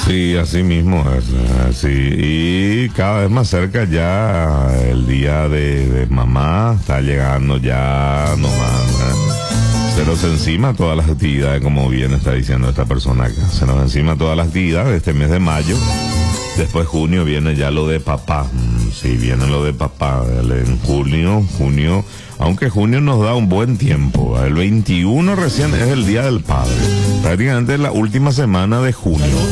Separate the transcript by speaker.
Speaker 1: Sí, así mismo es, así. Y cada vez más cerca ya el día de mamá está llegando ya, se nos encima todas las actividades, como bien está diciendo esta persona acá. Se nos encima todas las actividades de este mes de mayo. Después junio viene ya lo de papá. Sí, viene lo de papá. En junio, aunque junio nos da un buen tiempo. El 21 recién es el Día del Padre. Prácticamente la última semana de junio.